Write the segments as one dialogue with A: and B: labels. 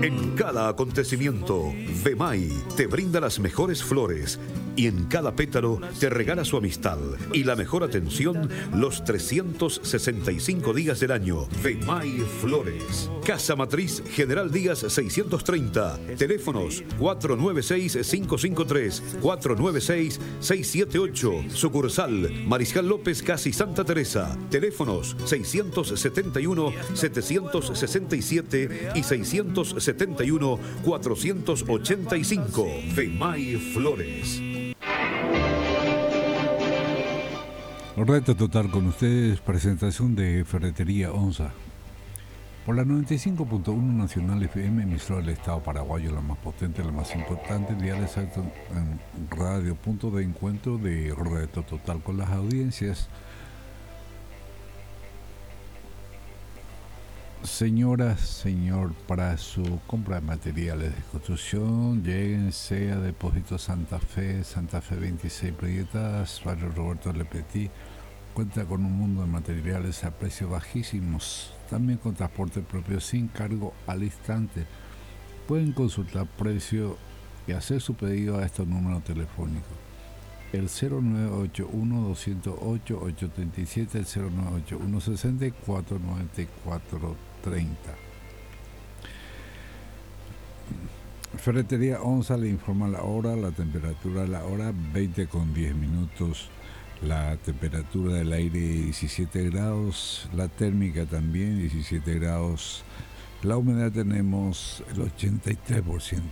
A: En cada acontecimiento, Vemay te brinda las mejores flores y en cada pétalo te regala su amistad y la mejor atención los 365 días del año. Vemay Flores. Casa Matriz General Díaz 630. Teléfonos 496-553, 496-678. Sucursal Mariscal López, casi Santa Teresa. Teléfonos 671-767 y 671-485. Vemay Flores.
B: Reto Total con ustedes, presentación de Ferretería Onza. Por la 95.1 Nacional FM, emisora del Estado paraguayo, la más potente, la más importante, dial exacto en radio, punto de encuentro de Reto Total con las audiencias. Señora, señor, para su compra de materiales de construcción, lléguense a Depósito Santa Fe 26 Proyectas, barrio Roberto Lepetit. Cuenta con un mundo de materiales a precios bajísimos, también con transporte propio sin cargo al instante. Pueden consultar precio y hacer su pedido a estos números telefónicos: el 0981-208-837, el 0981-649430. Ferretería Onza le informa la hora, la temperatura de la hora 20:10. La temperatura del aire 17 grados, la térmica también 17 grados. La humedad tenemos el 83%.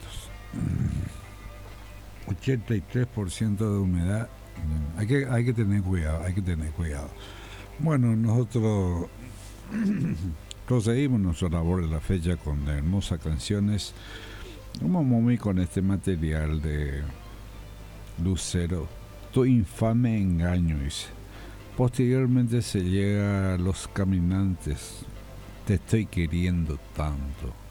B: 83% de humedad. Hay que tener cuidado. Bueno, nosotros proseguimos nuestra labor de la fecha con hermosas canciones. Vamos muy con este material de Lucero, Tu infame engaño, dice. Posteriormente se llega a Los Caminantes, Te estoy queriendo tanto.